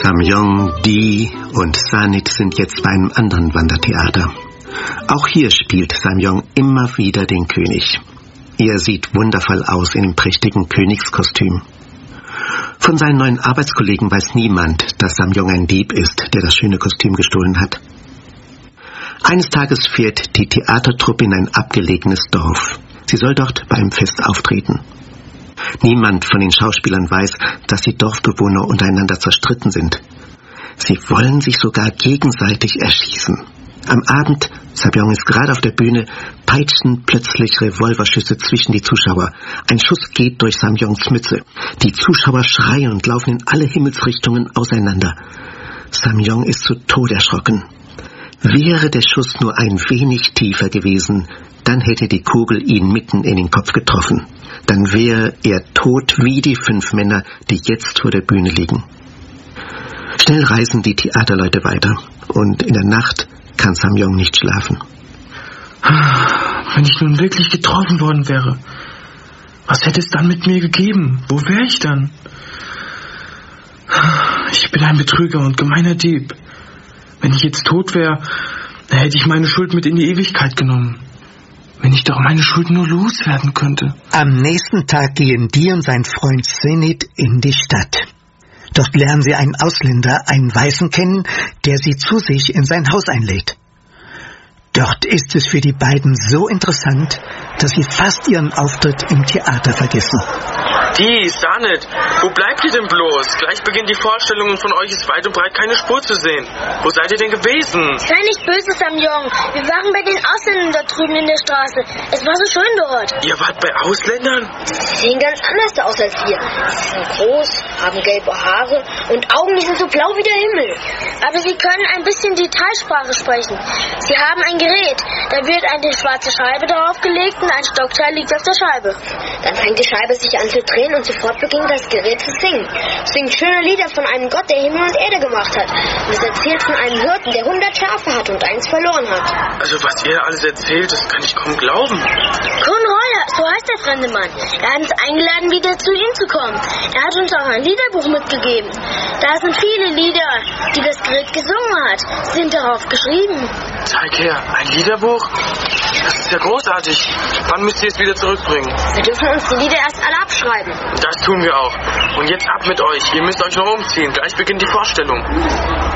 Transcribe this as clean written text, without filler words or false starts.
Samyong, Di und Sanit sind jetzt bei einem anderen Wandertheater. Auch hier spielt Samyong immer wieder den König. Er sieht wundervoll aus in dem prächtigen Königskostüm. Von seinen neuen Arbeitskollegen weiß niemand, dass Samyong ein Dieb ist, der das schöne Kostüm gestohlen hat. Eines Tages fährt die Theatertruppe in ein abgelegenes Dorf. Sie soll dort beim Fest auftreten. Niemand von den Schauspielern weiß, dass die Dorfbewohner untereinander zerstritten sind. Sie wollen sich sogar gegenseitig erschießen. Am Abend, Samyong ist gerade auf der Bühne, peitschen plötzlich Revolverschüsse zwischen die Zuschauer. Ein Schuss geht durch Samyongs Mütze. Die Zuschauer schreien und laufen in alle Himmelsrichtungen auseinander. Samyong ist zu Tode erschrocken. Wäre der Schuss nur ein wenig tiefer gewesen, dann hätte die Kugel ihn mitten in den Kopf getroffen. Dann wäre er tot wie die 5 Männer, die jetzt vor der Bühne liegen. Schnell reisen die Theaterleute weiter und in der Nacht kann Samyong nicht schlafen. Wenn ich nun wirklich getroffen worden wäre, was hätte es dann mit mir gegeben? Wo wäre ich dann? Ich bin ein Betrüger und gemeiner Dieb. Wenn ich jetzt tot wäre, dann hätte ich meine Schuld mit in die Ewigkeit genommen. Wenn ich doch meine Schuld nur loswerden könnte. Am nächsten Tag gehen Di und sein Freund Sanit in die Stadt. Dort lernen sie einen Ausländer, einen Weißen, kennen, der sie zu sich in sein Haus einlädt. Dort ist es für die beiden so interessant, dass sie fast ihren Auftritt im Theater vergessen. Die, Sanit, wo bleibt ihr denn bloß? Gleich beginnt die Vorstellung und von euch ist weit und breit keine Spur zu sehen. Wo seid ihr denn gewesen? Sei nicht böse, Samyong. Wir waren bei den Ausländern da drüben in der Straße. Es war so schön dort. Ihr wart bei Ausländern? Sie sehen ganz anders aus als wir. Sie sind groß, haben gelbe Haare und Augen, die sind so blau wie der Himmel. Aber sie können ein bisschen die Thai-Sprache sprechen. Sie haben ein Gerät. Da wird eine schwarze Scheibe darauf gelegt und ein Stockteil liegt auf der Scheibe. Dann fängt die Scheibe sich an zu drehen und sofort beginnt das Gerät zu singen. Es singt schöne Lieder von einem Gott, der Himmel und Erde gemacht hat. Und es erzählt von einem Hirten, der 100 Schafe hat und eins verloren hat. Also was ihr alles erzählt, das kann ich kaum glauben. Kun Heuer, so heißt der fremde Mann. Er hat uns eingeladen, wieder zu ihm zu kommen. Er hat uns auch ein Liederbuch mitgegeben. Da sind viele Lieder, die das Gerät gesungen hat, sind darauf geschrieben. Zeig her, ein Liederbuch? Das ist ja großartig. Wann müsst ihr es wieder zurückbringen? Wir dürfen uns die Lieder erst alle abschreiben. Das tun wir auch. Und jetzt ab mit euch. Ihr müsst euch noch umziehen. Gleich beginnt die Vorstellung.